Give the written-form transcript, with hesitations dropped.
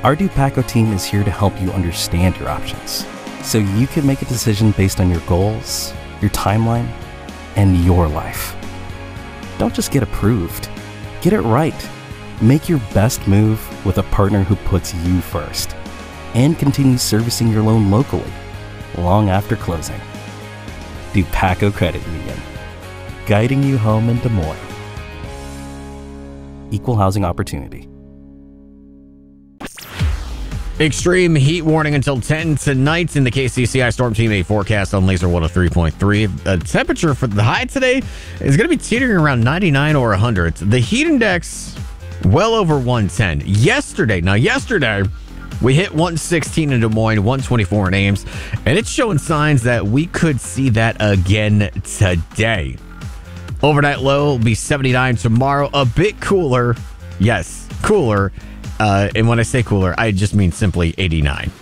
Our Dupaco team is here to help you understand your options, so you can make a decision based on your goals, your timeline, and your life. Don't just get approved. Get it right. Make your best move with a partner who puts you first and continues servicing your loan locally long after closing. Dupaco Credit Union, guiding you home in Des Moines. Equal housing opportunity. Extreme heat warning until 10 tonight in the KCCI Storm Team 8 forecast on Laser 103.3. The temperature for the high today is going to be teetering around 99 or 100. The heat index, well over 110. Yesterday, we hit 116 in Des Moines, 124 in Ames, and it's showing signs that we could see that again today. Overnight low will be 79 tomorrow, a bit cooler. Yes, cooler. And when I say cooler, I just mean simply 89.